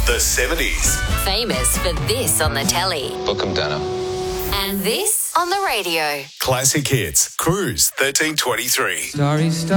The 70s. Famous for this on the telly. Book 'em, Dana. And this on the radio. Classic hits. Cruise 1323. Starry, starry.